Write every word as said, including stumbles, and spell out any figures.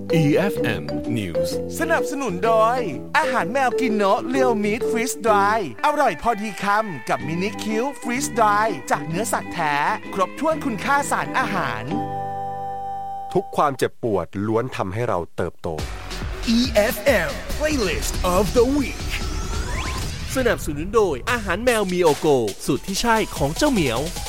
อี เอฟ เอ็ม News สนับสนุนโดยอาหารแมวกินโนะเรียวมีทฟรีสดรายอร่อยพอดีคำกับมินิคิวฟรีสดรายจากเนื้อสัตว์แท้ครบถ้วนคุณค่าสารอาหารทุกความเจ็บปวดล้วนทำให้เราเติบโตอี เอฟ เอ็ม Playlist of the Week สนับสนุนโดยอาหารแมวมีโอโกสูตรที่ใช่ของเจ้าเหมียว